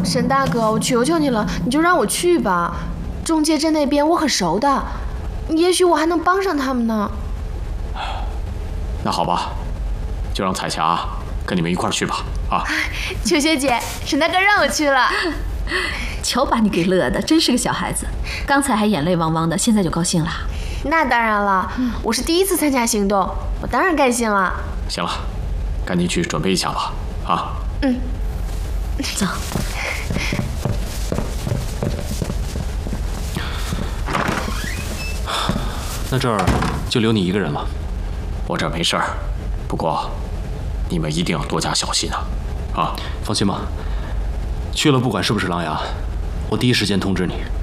沈大哥，我求求你了，你就让我去吧。中介镇那边我很熟的，也许我还能帮上他们呢。 那好吧，就让彩霞跟你们一块儿去吧。啊， 秋雪姐，沈大哥让我去了。 瞧把你给乐的，真是个小孩子。刚才还眼泪汪汪的，现在就高兴了。 那当然了，我是第一次参加行动，我当然开心了。 行了，赶紧去准备一下吧。啊， 走。 那这儿就留你一个人了。 我这儿没事儿，不过你们一定要多加小心啊！啊， 放心吧，去了不管是不是狼牙，我第一时间通知你。